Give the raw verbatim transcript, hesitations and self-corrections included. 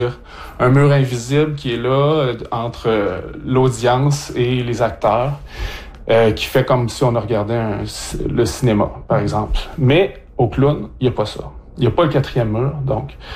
Un mur invisible qui est là euh, entre euh, l'audience et les acteurs, euh, qui fait comme si on regardait un, le cinéma, par exemple. Mais au clown, il n'y a pas ça. Il n'y a pas le quatrième mur, donc